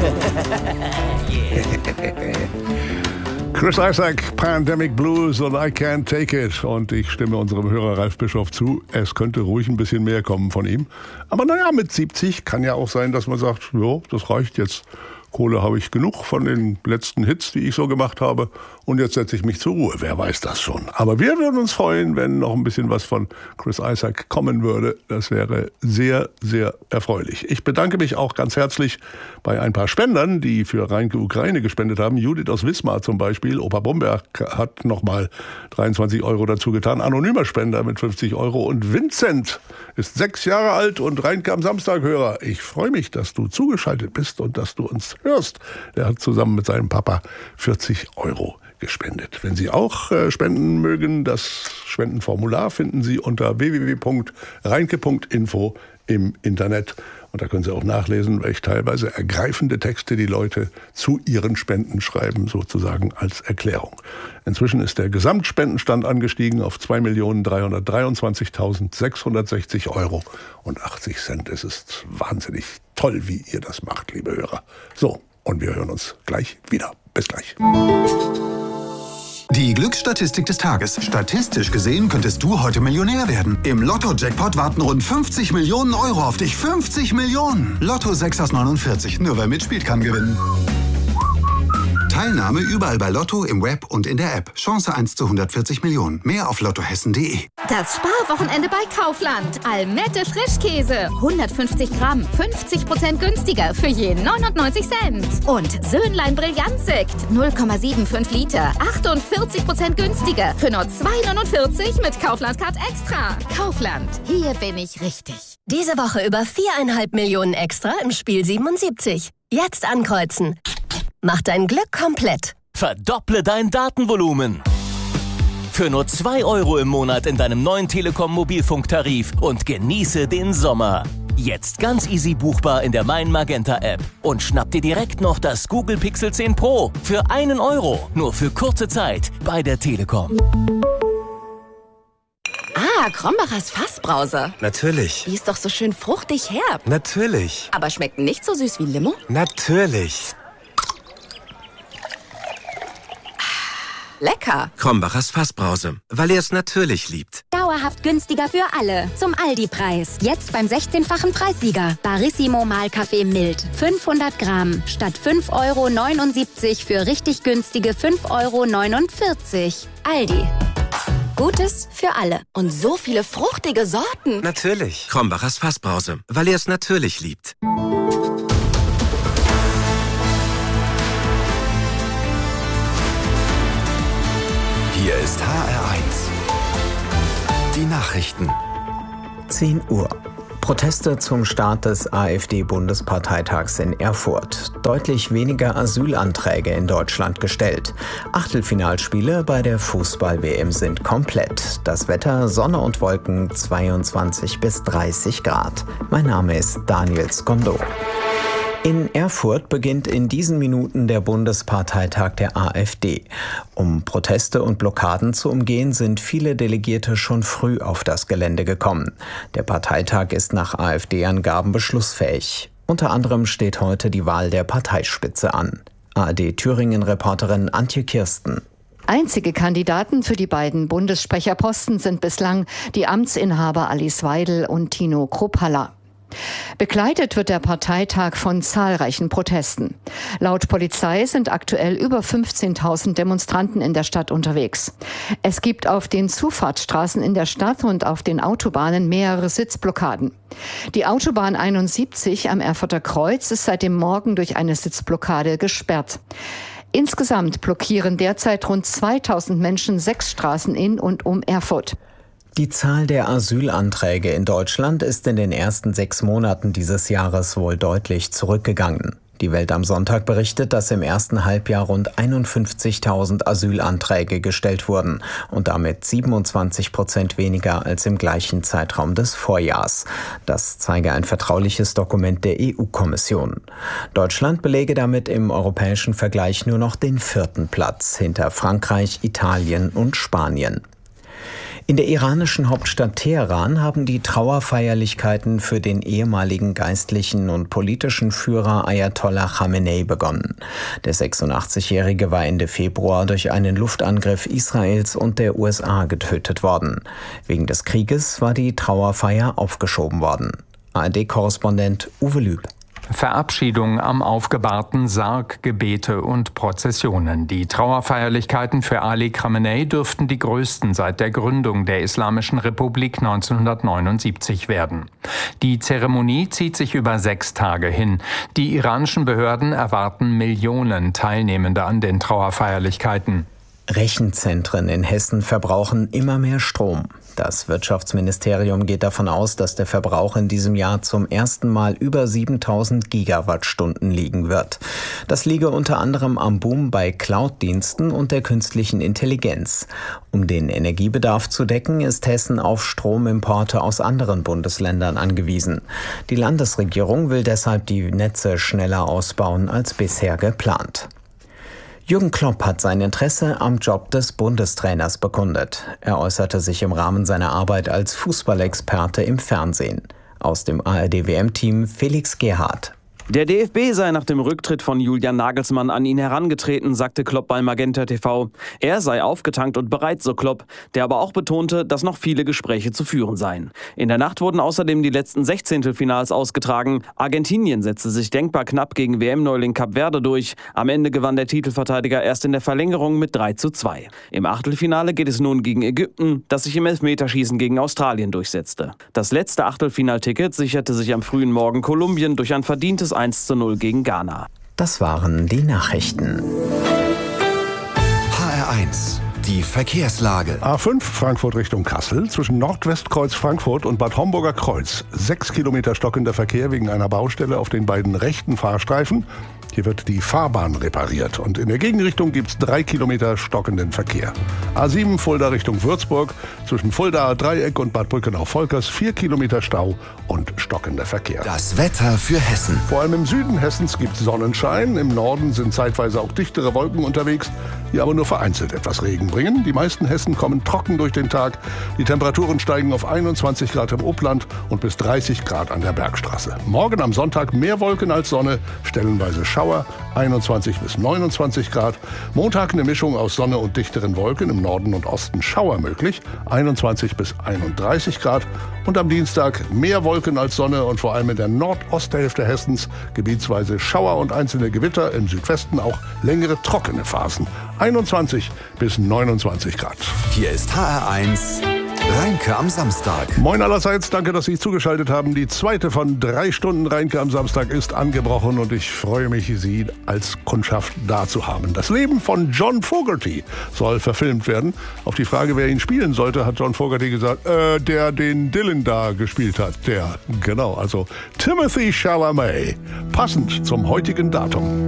Chris Isaak, Pandemic Blues und I Can't Take It. Und ich stimme unserem Hörer Ralf Bischof zu, es könnte ruhig ein bisschen mehr kommen von ihm. Aber naja, mit 70 kann ja auch sein, dass man sagt, ja, das reicht jetzt. Kohle habe ich genug von den letzten Hits, die ich so gemacht habe. Und jetzt setze ich mich zur Ruhe. Wer weiß das schon. Aber wir würden uns freuen, wenn noch ein bisschen was von Chris Isaak kommen würde. Das wäre sehr, sehr erfreulich. Ich bedanke mich auch ganz herzlich bei ein paar Spendern, die für Rheinke Ukraine gespendet haben. Judith aus Wismar zum Beispiel. Opa Bomberg hat nochmal 23 € dazu getan. Anonymer Spender mit 50 €. Und Vincent ist 6 Jahre alt und Rheinke am Samstag-Hörer. Ich freue mich, dass du zugeschaltet bist und dass du uns hörst. Er hat zusammen mit seinem Papa 40 € gespendet. Wenn Sie auch spenden mögen, das Spendenformular finden Sie unter www.rheinke.info im Internet. Und da können Sie auch nachlesen, welche teilweise ergreifende Texte die Leute zu ihren Spenden schreiben, sozusagen als Erklärung. Inzwischen ist der Gesamtspendenstand angestiegen auf 2.323.660 € und 80 Cent. Es ist wahnsinnig toll, wie ihr das macht, liebe Hörer. So, und wir hören uns gleich wieder. Bis gleich. Die Glücksstatistik des Tages. Statistisch gesehen könntest du heute Millionär werden. Im Lotto-Jackpot warten rund 50 Millionen € auf dich. 50 Millionen! Lotto 6 aus 49. Nur wer mitspielt, kann gewinnen. Teilnahme überall bei Lotto, im Web und in der App. Chance 1 zu 140 Millionen. Mehr auf lottohessen.de. Das Sparwochenende bei Kaufland. Almette Frischkäse. 150 Gramm. 50% günstiger für je 99 Cent. Und Söhnlein Brillantsekt. 0,75 Liter. 48% günstiger für nur 2,49 mit Kaufland Card Extra. Kaufland. Hier bin ich richtig. Diese Woche über 4,5 Millionen extra im Spiel 77. Jetzt ankreuzen. Mach dein Glück komplett. Verdopple dein Datenvolumen. Für nur 2 € im Monat in deinem neuen Telekom-Mobilfunktarif und genieße den Sommer. Jetzt ganz easy buchbar in der Mein Magenta App. Und schnapp dir direkt noch das Google Pixel 10 Pro für 1 €. Nur für kurze Zeit bei der Telekom. Ah, Krombacher Fassbrause. Natürlich. Die ist doch so schön fruchtig herb. Natürlich. Aber schmeckt nicht so süß wie Limo? Natürlich. Lecker. Krombachers Fassbrause, weil er es natürlich liebt. Dauerhaft günstiger für alle. Zum Aldi-Preis. Jetzt beim 16-fachen Preissieger. Barissimo Mahlkaffee mild. 500 Gramm. Statt 5,79 € für richtig günstige 5,49 €. Aldi. Gutes für alle. Und so viele fruchtige Sorten. Natürlich. Krombachers Fassbrause, weil er es natürlich liebt. Hier ist HR1. Die Nachrichten. 10 Uhr. Proteste zum Start des AfD-Bundesparteitags in Erfurt. Deutlich weniger Asylanträge in Deutschland gestellt. Achtelfinalspiele bei der Fußball-WM sind komplett. Das Wetter, Sonne und Wolken, 22 bis 30 Grad. Mein Name ist Daniel Skondo. In Erfurt beginnt in diesen Minuten der Bundesparteitag der AfD. Um Proteste und Blockaden zu umgehen, sind viele Delegierte schon früh auf das Gelände gekommen. Der Parteitag ist nach AfD-Angaben beschlussfähig. Unter anderem steht heute die Wahl der Parteispitze an. ARD-Thüringen-Reporterin Antje Kirsten. Einzige Kandidaten für die beiden Bundessprecherposten sind bislang die Amtsinhaber Alice Weidel und Tino Kruppalla. Begleitet wird der Parteitag von zahlreichen Protesten. Laut Polizei sind aktuell über 15.000 Demonstranten in der Stadt unterwegs. Es gibt auf den Zufahrtsstraßen in der Stadt und auf den Autobahnen mehrere Sitzblockaden. Die Autobahn 71 am Erfurter Kreuz ist seit dem Morgen durch eine Sitzblockade gesperrt. Insgesamt blockieren derzeit rund 2.000 Menschen 6 Straßen in und um Erfurt. Die Zahl der Asylanträge in Deutschland ist in den ersten 6 Monaten dieses Jahres wohl deutlich zurückgegangen. Die Welt am Sonntag berichtet, dass im ersten Halbjahr rund 51.000 Asylanträge gestellt wurden und damit 27% weniger als im gleichen Zeitraum des Vorjahrs. Das zeige ein vertrauliches Dokument der EU-Kommission. Deutschland belege damit im europäischen Vergleich nur noch den 4. Platz hinter Frankreich, Italien und Spanien. In der iranischen Hauptstadt Teheran haben die Trauerfeierlichkeiten für den ehemaligen geistlichen und politischen Führer Ayatollah Khamenei begonnen. Der 86-Jährige war Ende Februar durch einen Luftangriff Israels und der USA getötet worden. Wegen des Krieges war die Trauerfeier aufgeschoben worden. ARD-Korrespondent Uwe Lüb. Verabschiedung am aufgebahrten Sarg, Gebete und Prozessionen. Die Trauerfeierlichkeiten für Ali Khamenei dürften die größten seit der Gründung der Islamischen Republik 1979 werden. Die Zeremonie zieht sich über 6 Tage hin. Die iranischen Behörden erwarten Millionen Teilnehmende an den Trauerfeierlichkeiten. Rechenzentren in Hessen verbrauchen immer mehr Strom. Das Wirtschaftsministerium geht davon aus, dass der Verbrauch in diesem Jahr zum ersten Mal über 7000 Gigawattstunden liegen wird. Das liege unter anderem am Boom bei Cloud-Diensten und der künstlichen Intelligenz. Um den Energiebedarf zu decken, ist Hessen auf Stromimporte aus anderen Bundesländern angewiesen. Die Landesregierung will deshalb die Netze schneller ausbauen als bisher geplant. Jürgen Klopp hat sein Interesse am Job des Bundestrainers bekundet. Er äußerte sich im Rahmen seiner Arbeit als Fußballexperte im Fernsehen. Aus dem ARD-WM-Team Felix Gerhardt. Der DFB sei nach dem Rücktritt von Julian Nagelsmann an ihn herangetreten, sagte Klopp bei Magenta TV. Er sei aufgetankt und bereit, so Klopp, der aber auch betonte, dass noch viele Gespräche zu führen seien. In der Nacht wurden außerdem die letzten 16. ausgetragen. Argentinien setzte sich denkbar knapp gegen WM-Neuling Kap Verde durch. Am Ende gewann der Titelverteidiger erst in der Verlängerung mit 3:2. Im Achtelfinale geht es nun gegen Ägypten, das sich im Elfmeterschießen gegen Australien durchsetzte. Das letzte Achtelfinalticket sicherte sich am frühen Morgen Kolumbien durch ein verdientes 1:0 gegen Ghana. Das waren die Nachrichten. HR1, die Verkehrslage. A5 Frankfurt Richtung Kassel zwischen Nordwestkreuz Frankfurt und Bad Homburger Kreuz. 6 Kilometer stockender Verkehr wegen einer Baustelle auf den beiden rechten Fahrstreifen. Hier wird die Fahrbahn repariert und in der Gegenrichtung gibt es 3 Kilometer stockenden Verkehr. A7 Fulda Richtung Würzburg zwischen Fuldaer Dreieck und Bad Brückenau-Volkers 4 Kilometer Stau und stockender Verkehr. Das Wetter für Hessen. Vor allem im Süden Hessens gibt es Sonnenschein. Im Norden sind zeitweise auch dichtere Wolken unterwegs, die aber nur vereinzelt etwas Regen bringen. Die meisten Hessen kommen trocken durch den Tag. Die Temperaturen steigen auf 21 Grad im Obland und bis 30 Grad an der Bergstraße. Morgen am Sonntag mehr Wolken als Sonne, stellenweise Schauer, 21 bis 29 Grad. Montag eine Mischung aus Sonne und dichteren Wolken, im Norden und Osten Schauer möglich, 21 bis 31 Grad. Und am Dienstag mehr Wolken als Sonne und vor allem in der Nordosthälfte Hessens gebietsweise Schauer und einzelne Gewitter, im Südwesten auch längere trockene Phasen, 21 bis 29 Grad. Hier ist HR1 Rheinke am Samstag. Moin allerseits, danke, dass Sie zugeschaltet haben. Die zweite von 3 Stunden Rheinke am Samstag ist angebrochen und ich freue mich, Sie als Kundschaft da zu haben. Das Leben von John Fogerty soll verfilmt werden. Auf die Frage, wer ihn spielen sollte, hat John Fogerty gesagt, der den Dylan da gespielt hat. Der, genau, also Timothée Chalamet. Passend zum heutigen Datum.